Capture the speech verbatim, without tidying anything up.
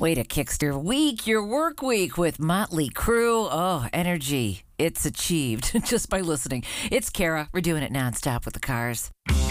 Way to kickstart week, your work week with Motley Crue. Oh, energy. It's achieved just by listening. It's Kara. We're doing it nonstop with the cars.